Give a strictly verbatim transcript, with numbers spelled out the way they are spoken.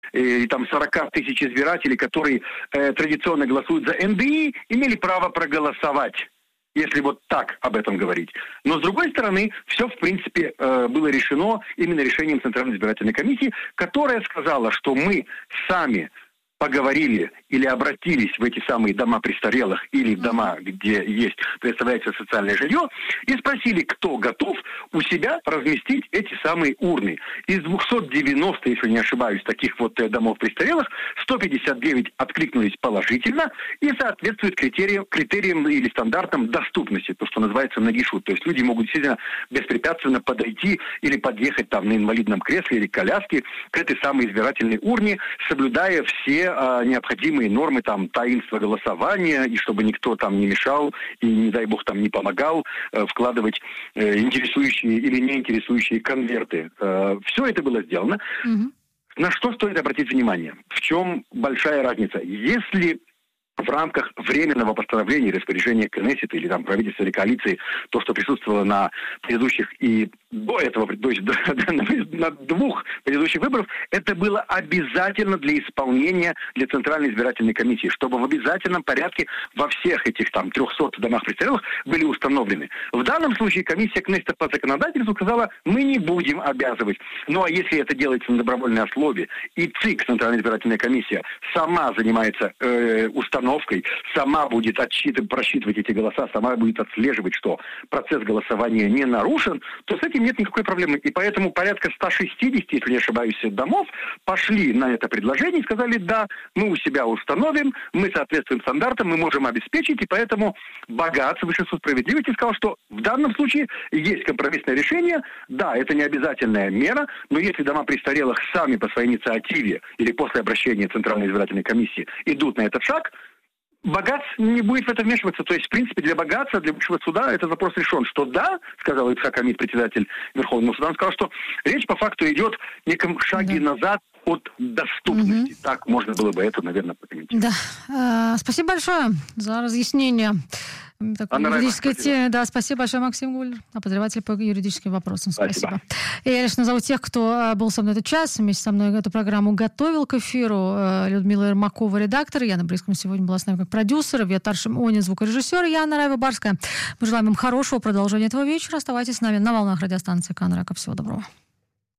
э, там сорок тысяч избирателей, которые э, традиционно голосуют за эн дэ и, имели право проголосовать, если вот так об этом говорить. Но, с другой стороны, все, в принципе, э, было решено именно решением Центральной избирательной комиссии, которая сказала, что мы сами поговорили или обратились в эти самые дома престарелых или в дома, где есть, представляется социальное жилье, и спросили, кто готов у себя разместить эти самые урны. Из двухсот девяноста, если не ошибаюсь, таких вот домов престарелых, сто пятьдесят девять откликнулись положительно и соответствуют критериям, критериям или стандартам доступности, то, что называется нагишут. То есть люди могут действительно беспрепятственно подойти или подъехать там на инвалидном кресле или коляске к этой самой избирательной урне, соблюдая все а, необходимые нормы там таинства голосования, и чтобы никто там не мешал и, не дай бог, там не помогал э, вкладывать э, интересующие или не интересующие конверты. Э, все это было сделано. Mm-hmm. На что стоит обратить внимание? В чем большая разница? Если в рамках временного постановления, распоряжения Кнессета или там правительства или коалиции, то, что присутствовало на предыдущих и до этого, то есть на двух предыдущих выборах, это было обязательно для исполнения для Центральной избирательной комиссии, чтобы в обязательном порядке во всех этих там трехсот домах престарелых были установлены. В данном случае комиссия Кнессета по законодательству сказала, мы не будем обязывать. Ну а если это делается на добровольной основе, и ЦИК, Центральная избирательная комиссия, сама занимается э, установкой, сама будет отсчитывать, просчитывать эти голоса, сама будет отслеживать, что процесс голосования не нарушен, то с этим нет никакой проблемы. И поэтому порядка ста шестидесяти, если не ошибаюсь, домов пошли на это предложение и сказали, да, мы у себя установим, мы соответствуем стандартам, мы можем обеспечить, и поэтому богат, высшее суд справедливости сказал, что в данном случае есть компромиссное решение, да, это не обязательная мера, но если дома престарелых сами по своей инициативе или после обращения Центральной избирательной комиссии идут на этот шаг, богат не будет в это вмешиваться. То есть, в принципе, для богатства, для высшего суда этот вопрос решен. Что да, сказал Ицхак Амид, председатель Верховного суда, он сказал, что речь по факту идет в неком шаге да. назад от доступности. Угу. Так можно было бы это, наверное, прокомментировать. Да. А, спасибо большое за разъяснение. Такой юридической темы. Да, спасибо большое, Максим Гуллер, обозреватель по юридическим вопросам. Спасибо. спасибо. И я лишь назову тех, кто был со мной этот час, вместе со мной эту программу готовил к эфиру. Людмила Ермакова, редактор, Яна Брискина сегодня была с нами как продюсер, Вета Аршимонин, звукорежиссер, Яна Райва-Барская. Мы желаем им хорошего продолжения этого вечера. Оставайтесь с нами на волнах радиостанции Канал Река. Всего доброго.